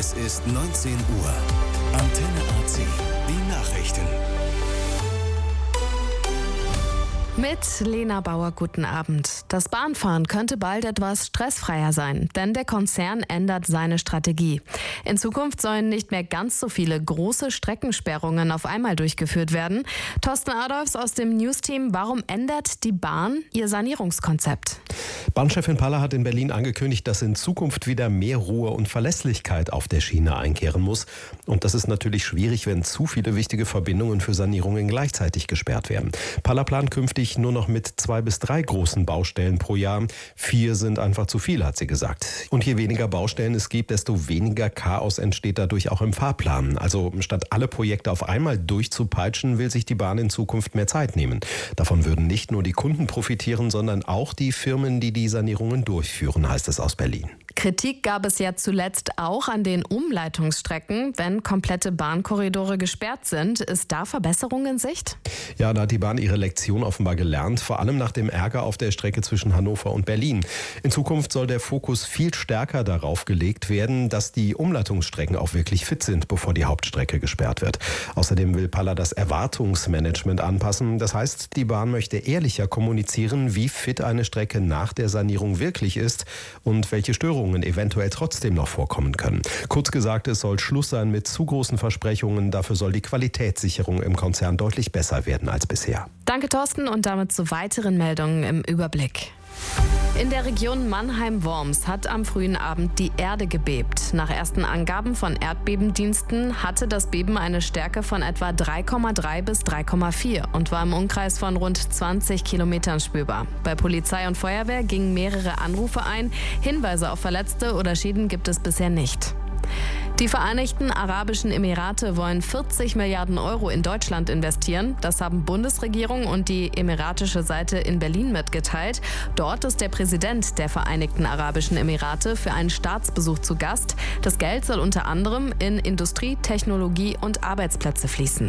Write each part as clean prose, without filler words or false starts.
Es ist 19 Uhr. Antenne AC. Die Nachrichten. Mit Lena Bauer, guten Abend. Das Bahnfahren könnte bald etwas stressfreier sein, denn der Konzern ändert seine Strategie. In Zukunft sollen nicht mehr ganz so viele große Streckensperrungen auf einmal durchgeführt werden. Thorsten Adolfs aus dem News-Team, warum ändert die Bahn ihr Sanierungskonzept? Bahnchefin Paller hat in Berlin angekündigt, dass in Zukunft wieder mehr Ruhe und Verlässlichkeit auf der Schiene einkehren muss. Und das ist natürlich schwierig, wenn zu viele wichtige Verbindungen für Sanierungen gleichzeitig gesperrt werden. Paller plant künftig nur noch mit 2 bis 3 großen Baustellen pro Jahr. 4 sind einfach zu viel, hat sie gesagt. Und je weniger Baustellen es gibt, desto weniger Chaos entsteht dadurch auch im Fahrplan. Also statt alle Projekte auf einmal durchzupeitschen, will sich die Bahn in Zukunft mehr Zeit nehmen. Davon würden nicht nur die Kunden profitieren, sondern auch die Firmen, die die Sanierungen durchführen, heißt es aus Berlin. Kritik gab es ja zuletzt auch an den Umleitungsstrecken. Wenn komplette Bahnkorridore gesperrt sind, ist da Verbesserung in Sicht? Ja, da hat die Bahn ihre Lektion offenbar gelernt, vor allem nach dem Ärger auf der Strecke zwischen Hannover und Berlin. In Zukunft soll der Fokus viel stärker darauf gelegt werden, dass die Umleitungsstrecken auch wirklich fit sind, bevor die Hauptstrecke gesperrt wird. Außerdem will Paller das Erwartungsmanagement anpassen. Das heißt, die Bahn möchte ehrlicher kommunizieren, wie fit eine Strecke nach der Sanierung wirklich ist und welche Störungen eventuell trotzdem noch vorkommen können. Kurz gesagt, es soll Schluss sein mit zu großen Versprechungen. Dafür soll die Qualitätssicherung im Konzern deutlich besser werden als bisher. Danke, Thorsten, und damit zu weiteren Meldungen im Überblick. In der Region Mannheim-Worms hat am frühen Abend die Erde gebebt. Nach ersten Angaben von Erdbebendiensten hatte das Beben eine Stärke von etwa 3,3 bis 3,4 und war im Umkreis von rund 20 Kilometern spürbar. Bei Polizei und Feuerwehr gingen mehrere Anrufe ein. Hinweise auf Verletzte oder Schäden gibt es bisher nicht. Die Vereinigten Arabischen Emirate wollen 40 Milliarden Euro in Deutschland investieren. Das haben Bundesregierung und die emiratische Seite in Berlin mitgeteilt. Dort ist der Präsident der Vereinigten Arabischen Emirate für einen Staatsbesuch zu Gast. Das Geld soll unter anderem in Industrie, Technologie und Arbeitsplätze fließen.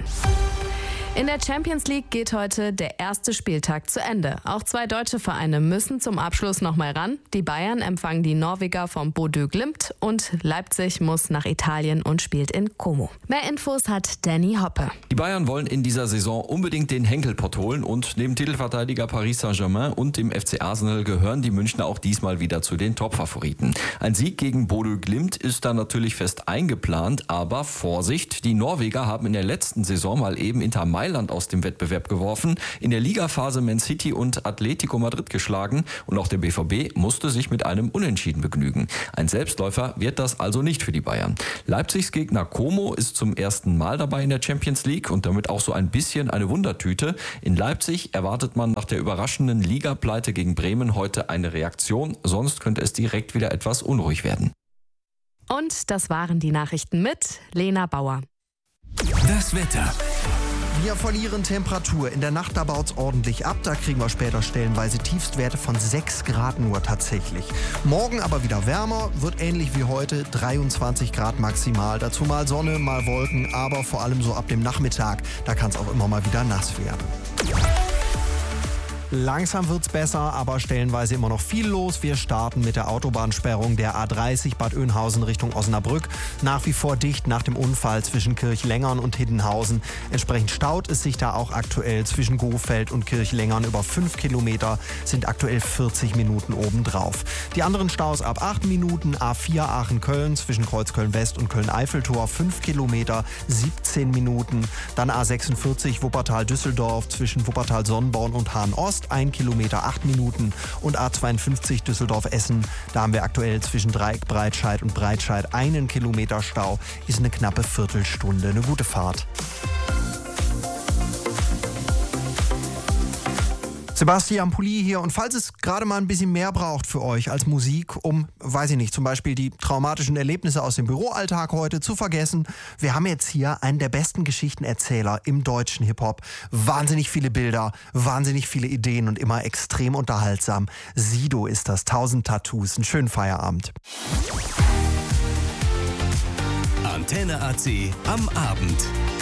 In der Champions League geht heute der erste Spieltag zu Ende. Auch 2 deutsche Vereine müssen zum Abschluss nochmal ran. Die Bayern empfangen die Norweger vom Bodø Glimt und Leipzig muss nach Italien und spielt in Como. Mehr Infos hat Danny Hoppe. Die Bayern wollen in dieser Saison unbedingt den Henkelpott holen und neben Titelverteidiger Paris Saint-Germain und dem FC Arsenal gehören die Münchner auch diesmal wieder zu den Top-Favoriten. Ein Sieg gegen Bodø Glimt ist da natürlich fest eingeplant, aber Vorsicht, die Norweger haben in der letzten Saison mal eben Inter Mailand aus dem Wettbewerb geworfen, in der Ligaphase Man City und Atletico Madrid geschlagen und auch der BVB musste sich mit einem Unentschieden begnügen. Ein Selbstläufer wird das also nicht für die Bayern. Leipzigs Gegner Como ist zum ersten Mal dabei in der Champions League und damit auch so ein bisschen eine Wundertüte. In Leipzig erwartet man nach der überraschenden Ligapleite gegen Bremen heute eine Reaktion, sonst könnte es direkt wieder etwas unruhig werden. Und das waren die Nachrichten mit Lena Bauer. Das Wetter. Wir verlieren Temperatur. In der Nacht da baut es ordentlich ab. Da kriegen wir später stellenweise Tiefstwerte von 6 Grad nur tatsächlich. Morgen aber wieder wärmer, wird ähnlich wie heute 23 Grad maximal. Dazu mal Sonne, mal Wolken, aber vor allem so ab dem Nachmittag. Da kann es auch immer mal wieder nass werden. Langsam wird's besser, aber stellenweise immer noch viel los. Wir starten mit der Autobahnsperrung der A30 Bad Oeynhausen Richtung Osnabrück. Nach wie vor dicht nach dem Unfall zwischen Kirchlengern und Hiddenhausen. Entsprechend staut es sich da auch aktuell zwischen Gohfeld und Kirchlengern über 5 Kilometer, sind aktuell 40 Minuten obendrauf. Die anderen Staus ab 8 Minuten, A4 Aachen-Köln zwischen Kreuzköln West und Köln-Eiffeltor 5 Kilometer, 17 Minuten. Dann A46 Wuppertal-Düsseldorf zwischen Wuppertal-Sonnenborn und Hahn-Ost. 1 Kilometer 8 Minuten und A52 Düsseldorf-Essen. Da haben wir aktuell zwischen Dreieck Breitscheid und Breitscheid 1 Kilometer Stau. Ist eine knappe Viertelstunde. Eine gute Fahrt. Sebastian Pulli hier, und falls es gerade mal ein bisschen mehr braucht für euch als Musik, um, weiß ich nicht, zum Beispiel die traumatischen Erlebnisse aus dem Büroalltag heute zu vergessen, wir haben jetzt hier einen der besten Geschichtenerzähler im deutschen Hip-Hop. Wahnsinnig viele Bilder, wahnsinnig viele Ideen und immer extrem unterhaltsam. Sido ist das, 1000 Tattoos, einen schönen Feierabend. Antenne AC am Abend.